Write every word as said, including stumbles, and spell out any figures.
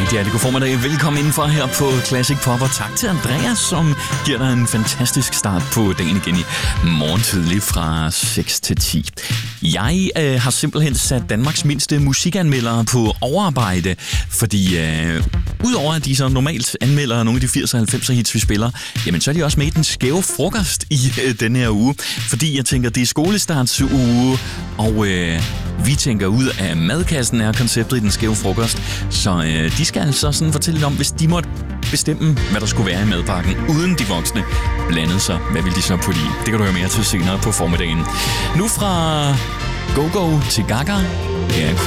Rigtig hjertelig god formiddag. Velkommen indenfor her på Classic Pop, og tak til Andreas, som giver dig en fantastisk start på dagen igen i morgen tidlig fra seks til ti. Jeg øh, har simpelthen sat Danmarks mindste musikanmeldere på overarbejde, fordi øh, udover at de så normalt anmelder nogle af de firs og halvfems hits, vi spiller, jamen så er de også med i den skæve frokost i øh, denne her uge, fordi jeg tænker, det er skolestartsuge, og øh, vi tænker ud af madkassen er konceptet i den skæve frokost, så øh, de skal altså sådan fortælle lidt om, hvis de måtte bestemme, hvad der skulle være i madpakken, uden de voksne blandede sig. Hvad vil de så putte i? Det kan du høre mere til senere på formiddagen. Nu fra Go-Go til Gaga. Her er